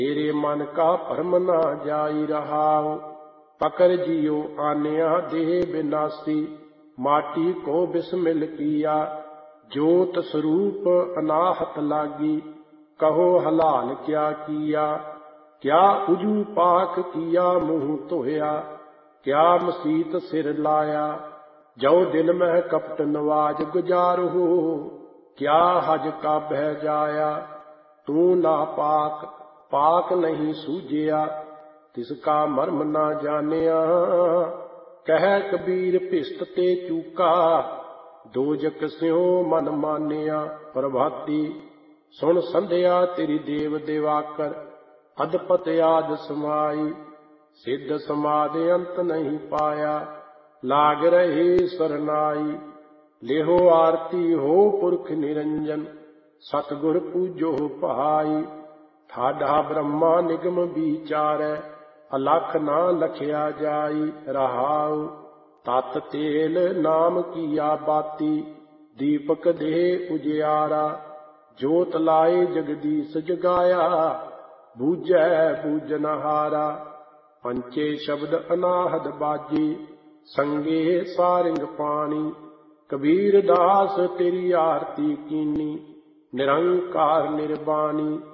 तेरे मन का भरम न जाई रहाओ। पकड़ जियो आन्या देह विनाशी, माटी को बिस्मिल किया। ज्योत स्वरूप अनाहत लागी, कहो हलाल क्या किया। क्या उजू पाक किया मुँह धोया, क्या मसीत सिर लाया। जो दिन में कपट नवाज गुजार हो, क्या हज का बह जाया। तू ना पाक पाक नहीं सूझिया, तिसका मर्म ना जानिया। कह कबीर भिष्ट ते चूका, दोजक स्यों मन मानिया। प्रभाती सुन संध्या तेरी देव देवाकर, अदपत आद समाई। सिद्ध समाधि अंत नहीं पाया, लाग रहे सरनाई। लेहो आरती हो पुरख निरंजन, सतगुर पूजो भाई। ठाडा ब्रह्मा निगम विचारै, अलख ना लखिया जाई। रहाउ तत तेल नाम किया बाती, दीपक दे उजियारा। जोत लाए जगदीश जगाया, बूझै बूझनहारा। पंचे शब्द अनाहद बाजी, संगे सारिंग पानी। कबीर दास तेरी आरती कीनी, निरंकार निर्वाणी।